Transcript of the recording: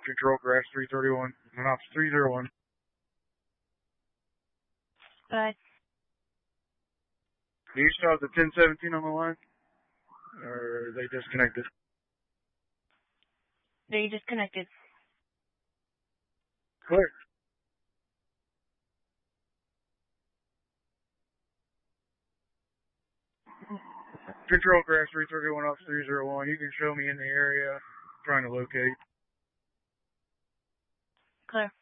Control Crash 331. And ops 301. Go ahead. Do you still have the 1017 on the line? Or are they disconnected? They disconnected. Clear. Control Crash 331 off 301. You can show me in the area. I'm trying to locate. Clear.